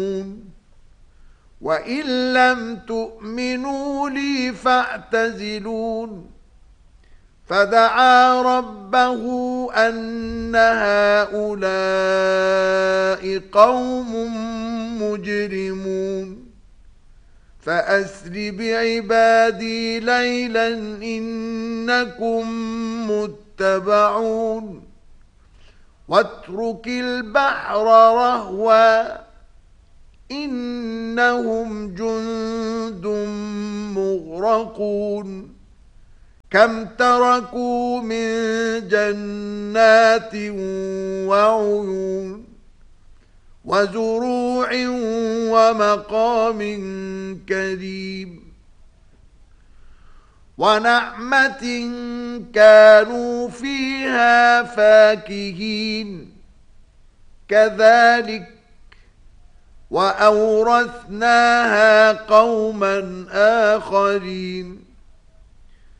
وإن لم تؤمنوا لي فاعتزلون فدعا ربه أن هؤلاء قوم مجرمون فأسر بعبادي ليلا إنكم متبعون واترك البحر رهوا إنهم جند مغرقون كم تركوا من جنات وعيون وزروع ومقام كريم ونعمة كانوا فيها فاكهين كذلك وأورثناها قوما آخرين